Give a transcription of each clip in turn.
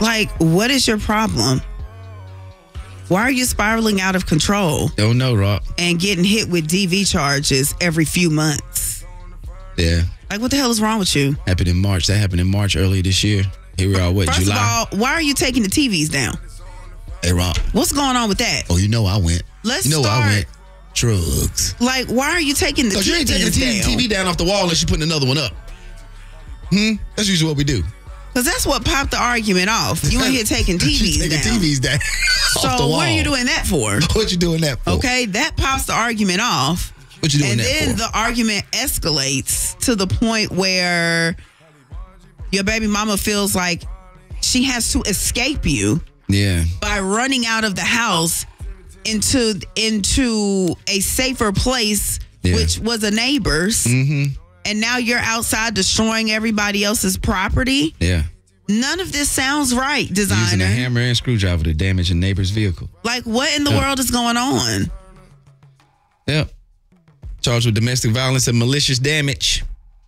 Like, what is your problem? Why are you spiraling out of control? Don't know, Rock. And getting hit with DV charges every few months? Yeah. Like, what the hell is wrong with you? Happened in March. That happened in March earlier this year. Here we are, First July? of all, why are you taking the TVs down? Hey, Rock. What's going on with that? Oh, you know I went. Let's you know start. I went. Drugs. Like, why are you taking the TVs down? Because you ain't taking the TV down off the wall unless you're putting another one up. That's usually what we do. Because that's what popped the argument off. You ain't here taking TVs down. TVs down So off the wall. what are you doing that for? What you doing that for? Okay, that pops the argument off. What you doing and that then for? the argument escalates to the point where your baby mama feels like she has to escape you by running out of the house into a safer place, which was a neighbor's. And now you're outside destroying everybody else's property. Yeah. None of this sounds right, designer. Using a hammer and screwdriver to damage a neighbor's vehicle. Like, what in the world is going on? Yep. Charged with domestic violence and malicious damage.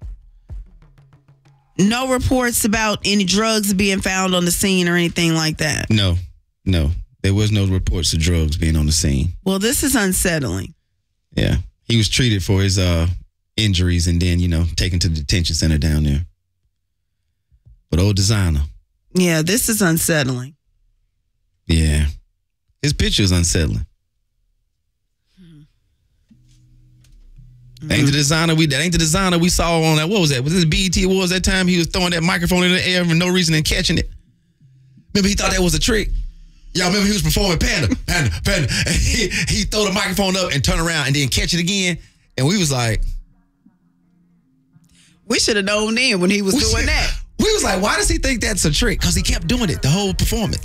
No reports about any drugs being found on the scene or anything like that. No. There was no reports of drugs being on the scene. Well, this is unsettling. Yeah. He was treated for his injuries and then, taken to the detention center down there. But old designer. Yeah, this is unsettling. Yeah. His picture is unsettling. That ain't the designer we saw on that. What was that? Was it the BET Awards that time? He was throwing that microphone in the air for no reason and catching it. Remember, he thought that was a trick. Y'all remember he was performing Panda. And he throw the microphone up and turn around and then catch it again. And we was like, we should have known then when he was doing that. We was like, why does he think that's a trick? Because he kept doing it the whole performance.